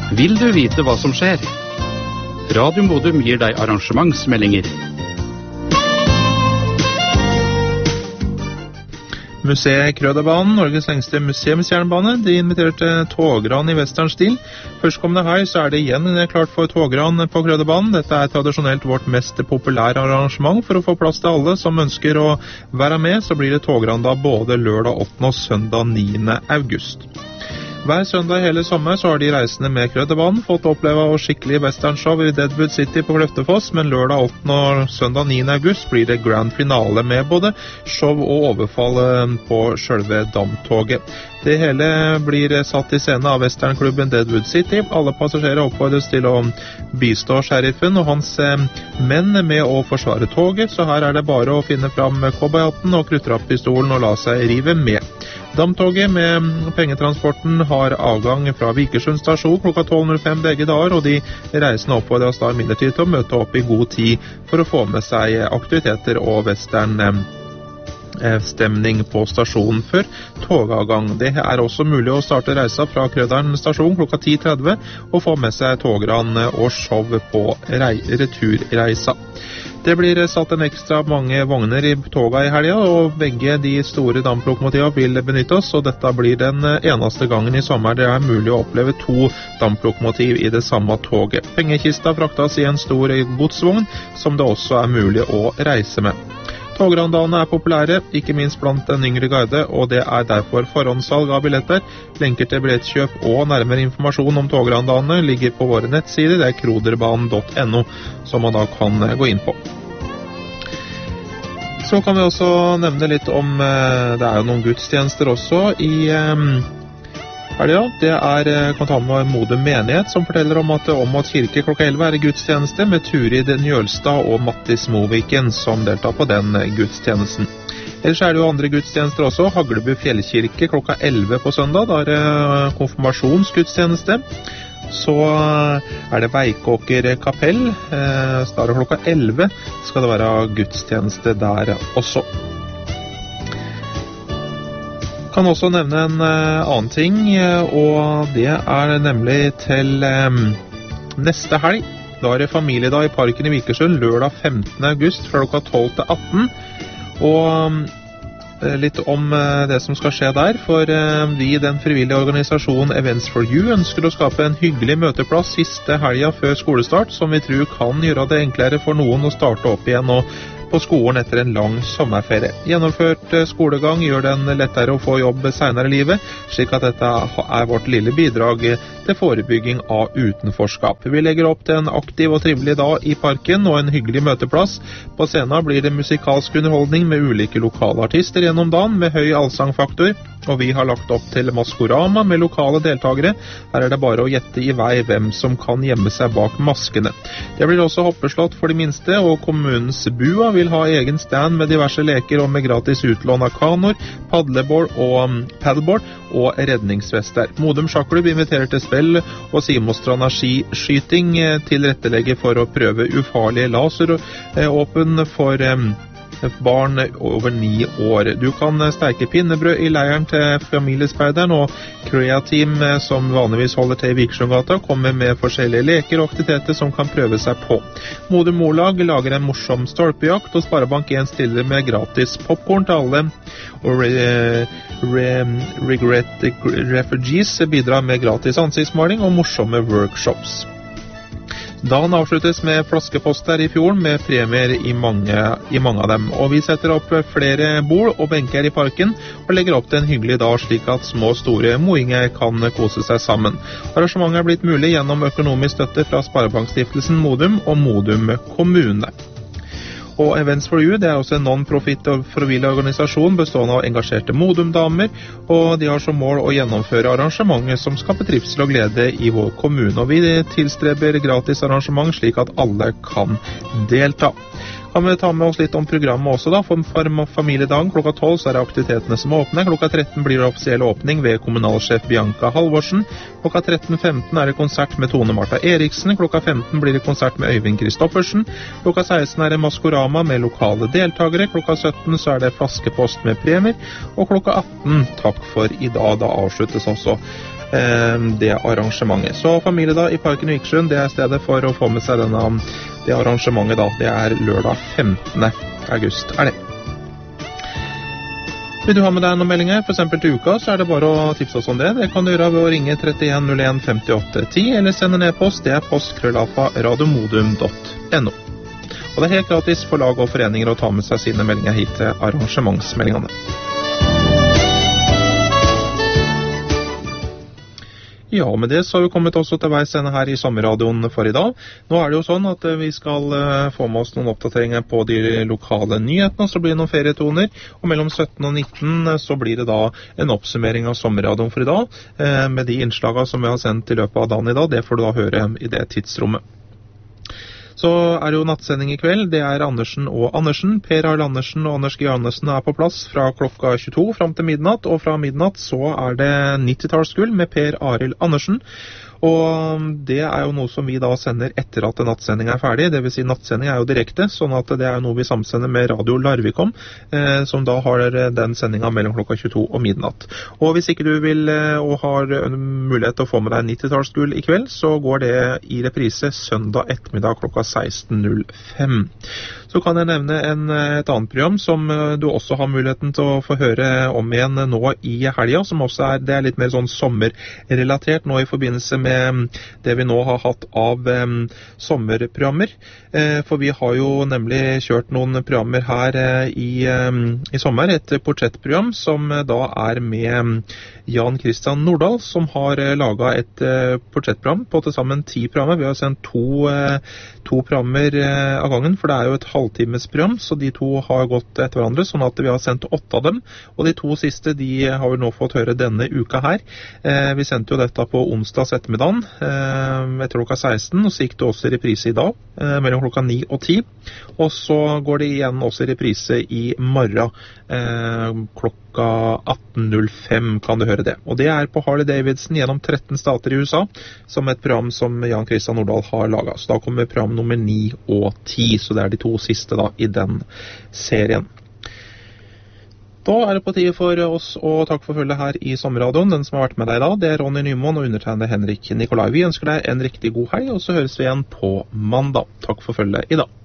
Vil du vite hva som skjer? Radio Modum gir deg arrangementsmeldinger. Museet Krøderbanen, Norges lengste museumsjernbane, de inviterer til togran i westernstil. Førstkommende her så er det igjen klart for togran på Krøderbanen. Dette er tradisjonelt vårt mest populære arrangement. For å få plass til alle som ønsker å være med, så blir det togran da både lørdag 8. og søndag 9. august. Hver søndag hele sommer så har de reisende med Krøderbanen fått oppleve skikkelig westernshow i Deadwood City på Kløftefoss, men lørdag 8. og søndag 9. august blir det grand finale med både show og overfall på selve Damtoget. Det hele blir satt i scene av westernklubben Deadwood City. Alle passasjerer oppfordres til å bistå sheriffen og hans menn med å forsvare toget, så her er det bare å finne fram cowboyhatten og kruttrapppistolen og la seg rive med. Damtoget med pengetransporten har avgang fra Vikersund stasjon klokka 12.05 begge dager, og de reisende oppfordres da imidlertid til å møte opp i god tid for å få med seg aktiviteter og western stemning på stasjonen før togavgang. Det er også mulig å starte reisa fra Krøderen stasjon klokka 10.30 og få med seg togran og show på returreisa. Det blir satt en ekstra mange vogner i toga i helga, og begge de store damplokomotivene vil benyttes, og dette blir den eneste gangen i sommer det er mulig å oppleve 2 damplokomotiv i det samme toget. Pengekista fraktes i en stor godsvogn, som det også er mulig å reise med. Tograndalene er populære, ikke minst blant den yngre garde, og det er derfor forhåndssalg av billetter. Lenker til billettkjøp og nærmere informasjon om tograndalene ligger på våre nettsider, det er kroderbanen.no, som man da kan gå inn på. Så kan vi også nevne litt om, det er jo noen gudstjenester også i helga. Det kan ta med Modum menighet, som forteller om at Åmot kirke klokka 11 er gudstjeneste med Turid Njølstad og Mattis Moviken som deltar på den gudstjenesten. Ellers er det jo andre gudstjenester også. Haglebu fjellkirke klokka 11 på søndag, da er det konfirmasjonsgudstjeneste. Så er det Veikåker kapell, så da er det klokka 11 skal det være gudstjeneste der også. Kan også nevne en annen ting, og det er nemlig til neste helg. Da er det familiedag i parken i Vikersund lørdag 15. august fra klokka 12 til 18. Og litt om det som skal skje der, for vi i den frivillige organisasjonen Events for You ønsker å skape en hyggelig møteplass siste helga før skolestart, som vi tror kan gjøre det enklere for noen å starte opp igjen og på skolen etter en lang sommerferie. Gjennomført skolegang gjør den lettere å få jobb senere i livet, slik at dette er vårt lille bidrag til forebygging av utenforskap. Vi legger opp til en aktiv og trivelig dag i parken og en hyggelig møteplass. På scenen blir det musikalsk underholdning med ulike lokale artister gjennom dagen med høy allsangfaktor, og vi har lagt opp til Maskorama med lokale deltagere. Her er det bare å gjette i vei hvem som kan gjemme seg bak maskene. Det blir også hoppeslott for de minste, og kommunens Bua vil ha egen stand med diverse leker og med gratis utlån av kanoer, paddleboard og redningsvester. Modum Sjakklubb inviterer til spill og Simostranda skiskyting tilrettelegger for å prøve ufarlige laser åpen for barn over 9 år. Du kan steke pinnebrød i leiren til familiespeideren, og Kreateam, som vanligvis holder til i Vikersundgata, kommer med forskjellige leker og aktiviteter som kan prøve seg på. Modum Molag lager en morsom stolpejakt, og Sparebank 1 stiller med gratis popcorn til alle, og Regret Refugees bidrar med gratis ansiktsmaling og morsomme workshops. Dagen avsluttes med flaskeposter i fjorden med premier i mange av dem. Og vi setter opp flere bord og benker i parken og legger opp til en hyggelig dag slik at små og store moinger kan kose seg sammen. Arrangementet er blitt mulig gjennom økonomisk støtte fra Sparebankstiftelsen Modum og Modum kommune. Og Events for You, det er også en non-profit og frivillig organisasjon bestående av engasjerte Modum-damer, og de har som mål å gjennomføre arrangementer som skaper trivsel og glede i vår kommune. Og vi tilstreber gratis arrangement slik at alle kan delta. Kan vi ta med oss litt om programmet også da, for familiedagen klokka 12 så er det aktivitetene som åpner. Klokka 13 blir det offisiell åpning ved kommunalsjef Bianca Halvorsen. Klokka 13.15 er det konsert med Tone Marta Eriksen. Klokka 15 blir det konsert med Øyvind Kristoffersen. Klokka 16 er det Maskorama med lokale deltagere. Klokka 17 så er det flaskepost med premier. Og klokka 18, takk for i dag, da avsluttes også det arrangementet. Så familie da i Parken Vikersund, det stedet for å få med seg det arrangementet da. Det lørdag 15. august det. Vil du ha med deg noen meldinger, for eksempel til uka, så det bare å tipse oss om det. Det kan du gjøre ved å ringe 31 01 58 10, eller sende ned post. Det post@radiomodum.no. Og det helt gratis for lag og foreninger å ta med seg sine meldinger hit til arrangementsmeldingene. Ja, med det så har vi kommet også til veis ende her i sommerradioen for i dag. Nå det jo sånn at vi skal få med oss noen oppdateringer på de lokale nyhetene, så blir det noen ferietoner, og mellom 17 og 19 så blir det da en oppsummering av sommerradioen for i dag, med de innslagene som vi har sendt i løpet av dagen i dag. Det får du da høre i det tidsrommet. Så det jo nattsending i kveld. Det Andersen og Andersen. Per Arl Andersen og Anders G. Andersen på plass fra klokka 22 fram til midnatt, og fra midnatt så det 90-tallsgull med Per Arild Andersen. Og det jo noe som vi da sender etter at nattsendingen ferdig. Det vil si nattsending jo direkte, sånn at det jo noe vi samsender med Radio Larvikom, som da har den sendingen mellom klokka 22 og midnatt. Og hvis ikke du vil og har mulighet til å få med deg 90-tallsgull i kveld, så går det i reprise søndag ettermiddag klokka 16.05. Så kan jeg nevne et annet program som du også har muligheten til å få høre om igjen nå i helga, som også det litt mer sånn sommerrelatert nå i forbindelse med det vi nå har hatt av sommerprogrammer. For vi har jo nemlig kjørt noen programmer her i sommer, et portrettprogram som da med Jan Christian Nordahl, som har laget et portrettprogram på til sammen 10 programmer. Vi har sendt to programmer av gangen, for det jo et halvtimesprogram, så de to har gått etter hverandre, sånn at vi har sendt 8 av dem, og de 2 siste de har vi nå fått høre denne uka her. Vi sendte jo dette på onsdags ettermiddagen etter klokka 16, og så gikk det også i reprise i dag mellom klokka 9 og 10, og så går det igjen også i reprise i morgen klokka 18.05 kan du høre det. Og det på Harley Davidson gjennom 13 stater i USA, som et program som Jan Christian Nordahl har laget. Så da kommer program nummer 9 og 10, så det de 2 siste da i den serien. Da det på tide for oss å takke for følget her i sommerradioen. Den som har vært med deg i dag, det Ronny Nymoen og undertegnede Henrik Nikolai. Vi ønsker deg en riktig god helg, og så høres vi igjen på mandag. Takk for følget i dag.